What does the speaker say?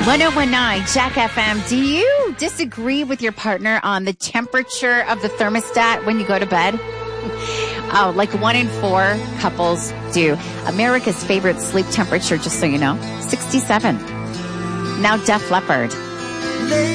1019 Jack FM. Do you disagree with your partner on the temperature of the thermostat when you go to bed? Oh, like 1 in 4 couples do. America's favorite sleep temperature, just so you know, 67. Now Def Leppard.